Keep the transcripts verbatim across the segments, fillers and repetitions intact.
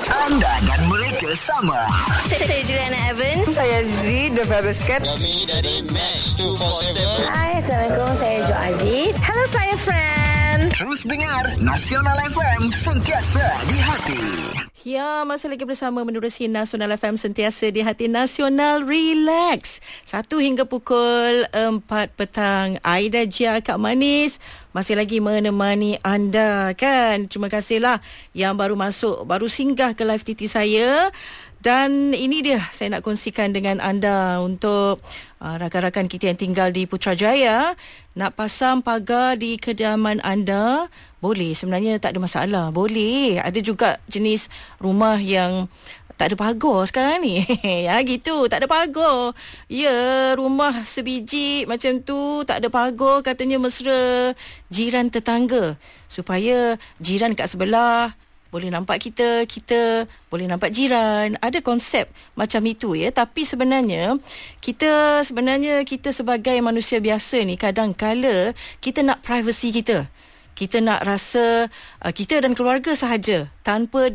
Anda dan mereka sama. Saya Juliana Evans. Saya Z, The Fabulous Cat. Kami dari Match dua empat tujuh. Hai, Assalamualaikum. Saya Jo Aziz. Hello, saya Fran. Terus dengar Nasional F M, sentiasa di hati. Ya, masih lagi bersama menerusi Nasional F M, sentiasa di hati. Nasional Relax. Satu hingga pukul empat petang. Aida, Jia, Kak Manis masih lagi menemani anda kan. Terima kasihlah yang baru masuk, baru singgah ke live T T saya. Dan ini dia saya nak kongsikan dengan anda untuk uh, rakan-rakan kita yang tinggal di Putrajaya. Nak pasang pagar di kediaman anda, boleh. Sebenarnya tak ada masalah. Boleh. Ada juga jenis rumah yang tak ada pagar sekarang ni. Ya gitu, tak ada pagar. Ya, rumah sebiji macam tu, tak ada pagar, katanya mesra jiran tetangga. Supaya jiran kat sebelah boleh nampak kita, kita boleh nampak jiran. Ada konsep macam itu ya. Tapi sebenarnya kita sebenarnya kita sebagai manusia biasa ni, kadang-kala kita nak privacy kita. Kita nak rasa uh, kita dan keluarga sahaja, tanpa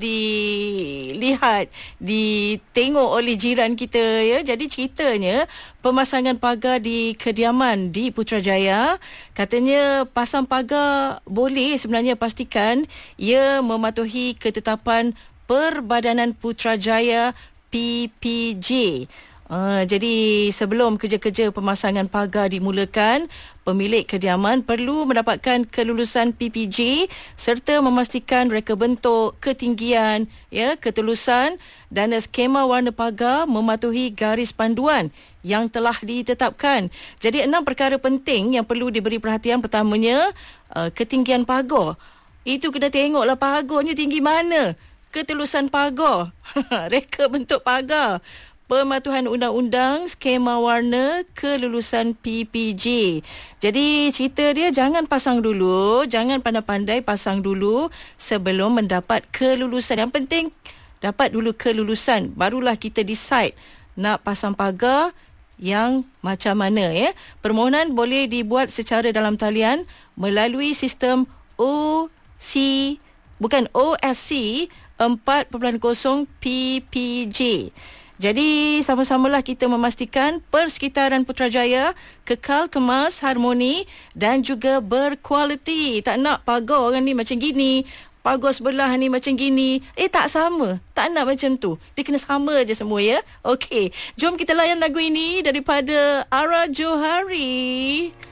dilihat, ditengok oleh jiran kita ya. Jadi ceritanya pemasangan pagar di kediaman di Putrajaya, katanya pasang pagar boleh, sebenarnya pastikan ia mematuhi ketetapan Perbadanan Putrajaya P P J. Uh, jadi sebelum kerja-kerja pemasangan pagar dimulakan, pemilik kediaman perlu mendapatkan kelulusan P P J serta memastikan reka bentuk, ketinggian, ya, ketulusan dan skema warna pagar mematuhi garis panduan yang telah ditetapkan. Jadi enam perkara penting yang perlu diberi perhatian. Pertamanya, uh, ketinggian pagar. Itu kena tengoklah pagarnya tinggi mana. Ketulusan pagar, reka bentuk pagar, pematuhan undang-undang, skema warna, kelulusan P P J. Jadi cerita dia, jangan pasang dulu, jangan pandai-pandai pasang dulu sebelum mendapat kelulusan. Yang penting dapat dulu kelulusan, barulah kita decide nak pasang pagar yang macam mana ya. Permohonan boleh dibuat secara dalam talian melalui sistem O C bukan O S C empat titik kosong P P J. Jadi sama-samalah kita memastikan persekitaran Putrajaya kekal kemas, harmoni dan juga berkualiti. Tak nak pagar orang ni macam gini, pagar sebelah ni macam gini. Eh tak sama. Tak nak macam tu. Dia kena sama je semua ya. Okey, jom kita layan lagu ini daripada Ara Johari.